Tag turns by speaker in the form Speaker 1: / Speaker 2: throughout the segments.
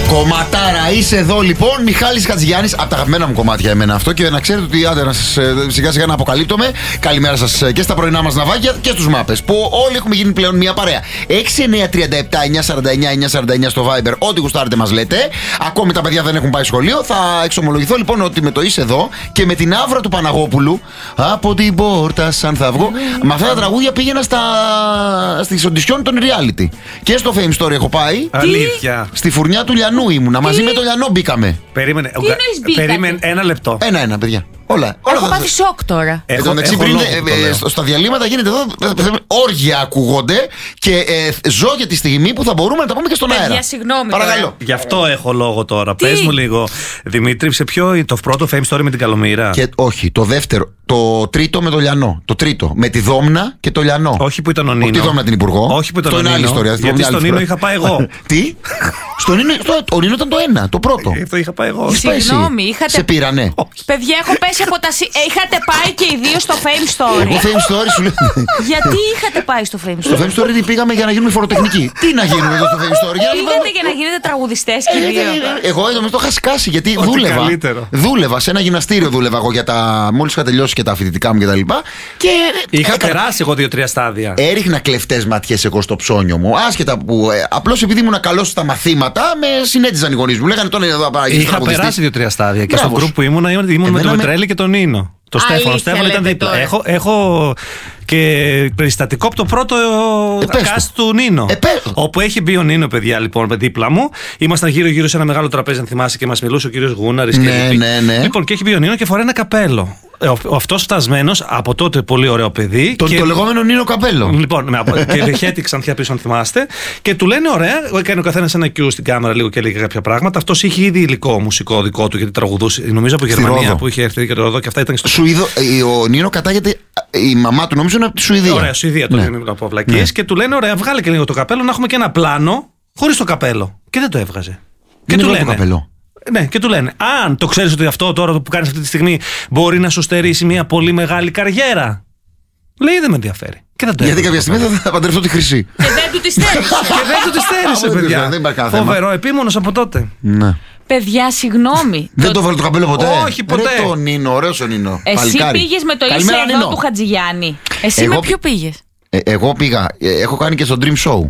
Speaker 1: Κομματάρα, είσαι εδώ λοιπόν. Μιχάλης Χατζηγιάννης, από τα αγαπημένα μου κομμάτια εμένα αυτό. Και να ξέρετε ότι άντε να σας σιγά σιγά να αποκαλύπτομαι. Καλημέρα σας και στα πρωινά μας ναυάγια και στους μάπες. Που όλοι έχουμε γίνει πλέον μια παρέα. 6-9-37-949-949 στο Viber. Ό,τι γουστάρετε μας λέτε. Ακόμη τα παιδιά δεν έχουν πάει σχολείο. Θα εξομολογηθώ λοιπόν ότι με το είσαι εδώ και με την Αύρα του Παναγόπουλου από την πόρτα σαν θα βγω. Με αυτά τα τραγούδια πήγαινα στις οντισιόν των reality. Και στο Fame Story έχω πάει.
Speaker 2: Αλήθεια.
Speaker 1: Στη φουρνιά του Λιανού ήμουνα. Μαζί με το Λιανό μπήκαμε.
Speaker 2: Περίμενε. Περίμενε ένα λεπτό.
Speaker 1: Ένα, παιδιά. Όλα.
Speaker 3: Έχω πάθει σοκ τώρα.
Speaker 1: Στα διαλύματα γίνεται εδώ. Όργια ακούγονται και ζω για τη στιγμή που θα μπορούμε να τα πούμε και στον αέρα.
Speaker 3: Παιδιά, συγγνώμη.
Speaker 1: Παρακαλώ.
Speaker 2: Γι' αυτό έχω λόγο τώρα. Πες μου λίγο, Δημήτρη, σε ποιο το πρώτο Fame Story με την Καλομήρα?
Speaker 1: Όχι, το δεύτερο. Το τρίτο με το Λιανό. Το τρίτο. Με τη Δόμνα και το Λιανό.
Speaker 2: Όχι που ήταν ο Νίνο.
Speaker 1: Όχι τη Δόμνα την Υπουργό.
Speaker 2: Όχι που ήταν ο Νίνο.
Speaker 1: Άλλη ιστορία.
Speaker 2: Γιατί στον Νίνο είχα πάει εγώ.
Speaker 1: Τι? Ο Νίνο ήταν το ένα, το πρώτο.
Speaker 2: Το είχα πάει εγώ.
Speaker 3: Συγγνώμη, είχατε.
Speaker 1: Σε πήρανε.
Speaker 3: Παιδιά, έχω πέσει από τα. Είχατε πάει και οι δύο στο Fame Story.
Speaker 1: Εγώ Fame Story σου λέω.
Speaker 3: Γιατί είχατε πάει στο Fame Story?
Speaker 1: Στο Fame Story πήγαμε για να γίνουμε φοροτεχνικοί. Τι να γίνουμε εδώ στο Fame Story?
Speaker 3: Πήγατε για να γίνετε τραγουδιστές και οι δύο.
Speaker 1: Εγώ εδώ το είχα σκάσει γιατί δούλευα σε ένα γυμναστήριο. Δούλευα εγώ για τα. Μόλις είχα τελειώσει και τα φοιτητικά μου κτλ. Και
Speaker 2: είχα περάσει εγώ 2-3 στάδια.
Speaker 1: Έριχνα κλεφτές ματιές εγώ στο ψώνιο μου. Άσχετα που. Απλώς επειδή ήμουν καλός στα μαθήματα, με συνέτιζαν οι γονείς μου. Λέγανε τώρα εδώ πέρα.
Speaker 2: Είχα περάσει 2-3 στάδια. Και στο group που ήμουν με τον Πετρέλη και τον Νίνο. Το Στέφανο. Στέφανο ήταν δίπλα. Έχω και περιστατικό από το πρώτο cast του Νίνο. Όπου έχει μπει ο Νίνο, παιδιά, λοιπόν, δίπλα μου. Ήμασταν γύρω-γύρω σε ένα μεγάλο τραπέζι, αν θυμάσαι, και μας μιλούσε ο κύριος Γούναρης.
Speaker 1: Ναι.
Speaker 2: Λοιπόν, και έχει μπει ο Νίνο και φοράει ένα καπέλο. Αυτός φτασμένος, από τότε πολύ ωραίο παιδί.
Speaker 1: Το λεγόμενο Νίνο καπέλο.
Speaker 2: Λοιπόν, και χέτη ξανθιά πίσω, αν θυμάστε. Και του λένε: ωραία, έκανε ο καθένας ένα cue στην κάμερα λίγο και έλεγε κάποια πράγματα. Αυτός είχε ήδη υλικό μουσικό δικό του, γιατί τραγουδούσε, νομίζω από Γερμανία που είχε έρθει και το Ρόδο, και αυτά ήταν στο. Ο
Speaker 1: Νίνο κατάγεται, η μαμά του νομίζω είναι από τη Σουηδία.
Speaker 2: Ωραία, Σουηδία το μην από βλακίες. Και του λένε: ωραία, βγάλε και λίγο το καπέλο να έχουμε και ένα πλάνο χωρίς το καπέλο. Και δεν το έβγαζε. Και του λένε. Ναι, και του λένε: αν το ξέρεις ότι αυτό τώρα που κάνεις αυτή τη στιγμή μπορεί να σου στερήσει μια πολύ μεγάλη καριέρα. Λέει: δεν με ενδιαφέρει.
Speaker 1: Γιατί κάποια στιγμή θα παντρευτώ τη Χρυσή.
Speaker 3: Και δεν του τη στέρισε.
Speaker 2: παιδιά. Φοβερό, επίμονος από τότε.
Speaker 1: Ναι.
Speaker 3: Παιδιά, συγγνώμη.
Speaker 1: Δεν το βάλω το καπέλο ποτέ.
Speaker 2: Όχι, ποτέ.
Speaker 1: Το Νίνο, ωραίος ο Νίνο.
Speaker 3: Εσύ πήγες με το είσαι εδώ του Χατζηγιάννη. Εσύ με ποιο πήγες?
Speaker 1: Εγώ πήγα. Έχω κάνει και στο Dream Show.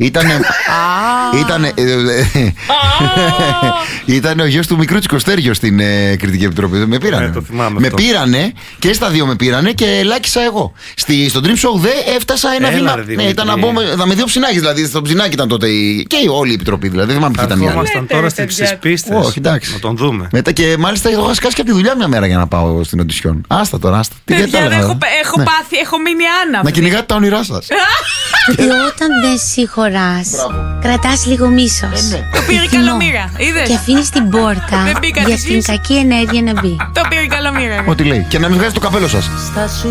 Speaker 1: Ήταν ο γιος του μικρού Τσικοστέργιο στην Κριτική Επιτροπή. Με πήρανε και στα δύο με πήρανε και ελάκησα εγώ. Στο Dream Show έφτασα ένα βήμα. Ήταν να με δύο ψινάκι, δηλαδή στο ψινάκι ήταν τότε και όλη η Επιτροπή. Δηλαδή δεν θυμάμαι ποιοι ήταν οι άλλοι.
Speaker 2: Ήμασταν τώρα στις πίστες.
Speaker 1: Όχι, εντάξει.
Speaker 2: Να τον δούμε.
Speaker 1: Μετά και μάλιστα έχω σκάσει και από τη δουλειά μια μέρα για να πάω στην οντισιόν. Άστα τώρα, άστα.
Speaker 3: Έχω πάθει, έχω μείνει άναυδη.
Speaker 1: Να κυνηγάτε τα όνειρά σας.
Speaker 4: Και όταν δεν συγχωράς, κρατάς λίγο μίσος.
Speaker 3: Το πήρε η Καλομήρα.
Speaker 4: Και αφήνεις την πόρτα για την κακή ενέργεια να μπει.
Speaker 3: Το πήρε η Καλομήρα.
Speaker 1: Ό,τι λέει. Και να μην βγάζει το καπέλο σας.